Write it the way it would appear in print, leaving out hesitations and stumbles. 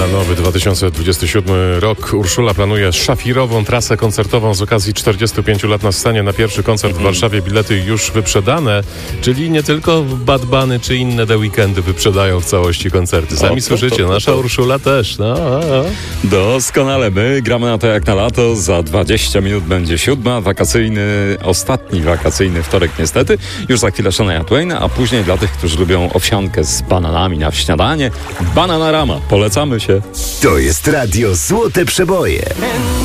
Na nowy 2027 rok Urszula planuje szafirową trasę koncertową z okazji 45 lat na scenie. Na pierwszy koncert w Warszawie bilety już wyprzedane, czyli nie tylko Bad Bunny czy inne The Weekendy wyprzedają w całości koncerty. Sami słyszycie, nasza Urszula też. Doskonale, my gramy na to jak na lato. Za 20 minut będzie 7, ostatni wakacyjny wtorek niestety. Już za chwilę Shania Twain, a później dla tych, którzy lubią owsiankę z bananami na śniadanie, Bananarama. Polecamy się. To jest radio Złote Przeboje.